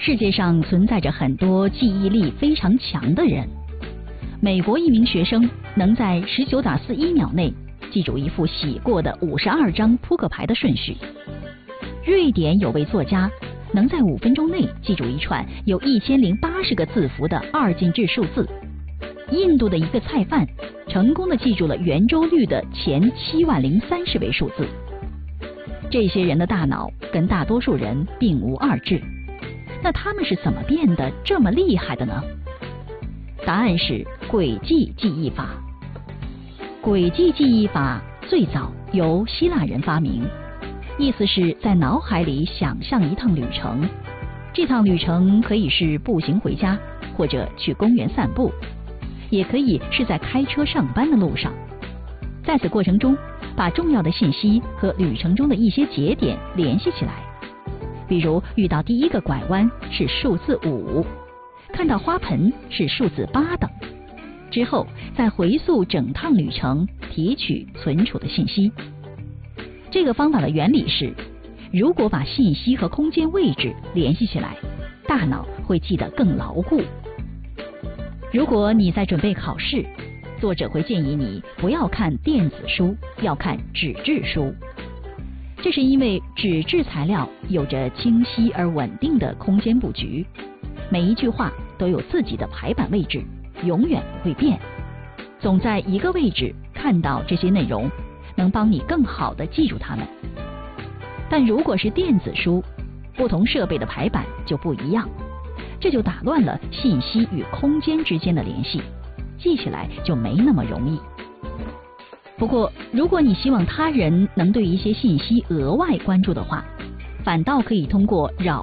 世界上存在着很多记忆力非常强的人。美国一名学生能在19.41秒内记住一副洗过的52张扑克牌的顺序。瑞典有位作家能在5分钟内记住一串有1080个字符的2进制数字。印度的一个菜贩成功地记住了圆周率的前70030位数字。这些人的大脑跟大多数人并无二致，那他们是怎么变得这么厉害的呢？答案是轨迹记忆法。轨迹记忆法最早由希腊人发明，意思是在脑海里想象一趟旅程。这趟旅程可以是步行回家，或者去公园散步，也可以是在开车上班的路上。在此过程中，把重要的信息和旅程中的一些节点联系起来。比如遇到第一个拐弯是数字5，看到花盆是数字8等。之后再回溯整趟旅程，提取存储的信息。这个方法的原理是，如果把信息和空间位置联系起来，大脑会记得更牢固。如果你在准备考试，作者会建议你不要看电子书，要看纸质书。这是因为纸质材料有着清晰而稳定的空间布局，每一句话都有自己的排版位置，永远不会变。总在一个位置看到这些内容，能帮你更好地记住它们。但如果是电子书，不同设备的排版就不一样，这就打乱了信息与空间之间的联系，记起来就没那么容易。不过，如果你希望他人能对一些信息额外关注的话，反倒可以通过扰